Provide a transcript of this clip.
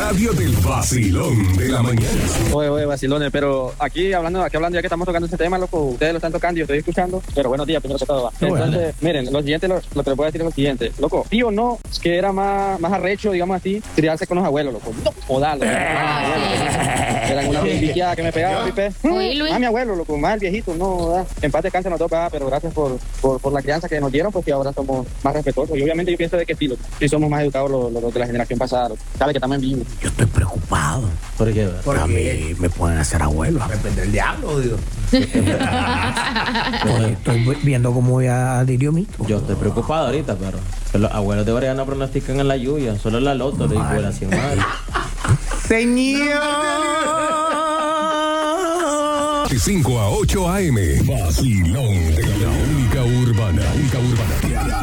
radio del vacilón de la mañana. Oye, vacilones, pero aquí hablando ya que estamos tocando este tema, loco, ustedes lo están tocando y yo estoy escuchando, pero buenos días, primero que todo. Entonces, miren, lo siguiente, lo que les voy a decir es lo siguiente, loco, sí o no, que era más arrecho, digamos así, criarse con los abuelos, loco, no jodas, loco. Eran una biquiada que me pegaba, pipe. Mi abuelo, loco, más el viejito, no, da. En paz descanse los dos, pero gracias por la crianza que nos dieron, porque ahora somos más respetuosos. Y obviamente yo pienso de que sí, loco, sí somos más educados los de la generación pasada, loco. Sabe que estamos en vivo. Yo estoy preocupado. ¿Por qué? A mí me pueden hacer abuelo. Depende del diablo, digo. Estoy viendo cómo voy a Lirio Mito. Yo estoy preocupado ahorita, pero los abuelos de Brian no pronostican en la lluvia, solo en la loto de igualación madre. Señor. De 5 a 8 a.m. Vacilón de la única urbana.